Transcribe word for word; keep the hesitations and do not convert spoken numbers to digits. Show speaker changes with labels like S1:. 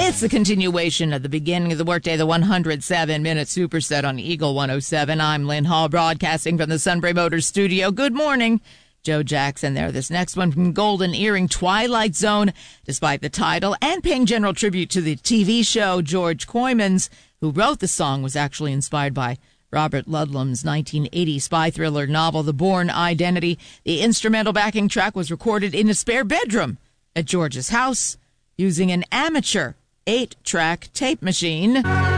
S1: It's the continuation of the beginning of the workday, the one hundred seven minute superset on Eagle one oh seven. I'm Lynn Hall, broadcasting from the Sunbury Motors studio. Good morning. Joe Jackson there. This next one from Golden Earring, Twilight Zone, despite the title, and paying general tribute to the T V show. George Koymans, who wrote the song, was actually inspired by Robert Ludlum's nineteen eighty spy thriller novel, The Bourne Identity. The instrumental backing track was recorded in a spare bedroom at George's house using an amateur eight-track tape machine.